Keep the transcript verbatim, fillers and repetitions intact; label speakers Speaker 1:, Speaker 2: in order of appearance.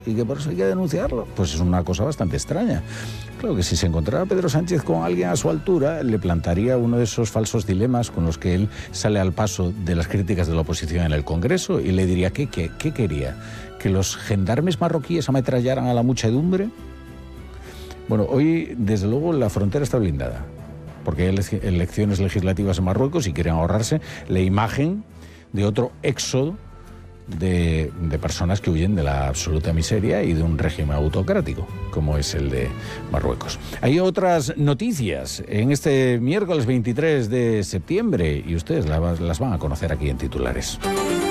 Speaker 1: y que por eso hay que denunciarlo, pues es una cosa bastante extraña. Claro que si se encontrara Pedro Sánchez con alguien a su altura, le plantaría uno de esos falsos dilemas con los que él sale al paso de las críticas de la oposición en el Congreso y le diría, ¿qué, qué, qué quería? ¿Que los gendarmes marroquíes ametrallaran a la muchedumbre? Bueno, hoy, desde luego, la frontera está blindada, porque hay elecciones legislativas en Marruecos y quieren ahorrarse la imagen de otro éxodo De, de personas que huyen de la absoluta miseria y de un régimen autocrático, como es el de Marruecos. Hay otras noticias en este miércoles veintitrés de septiembre y ustedes las, las van a conocer aquí en titulares.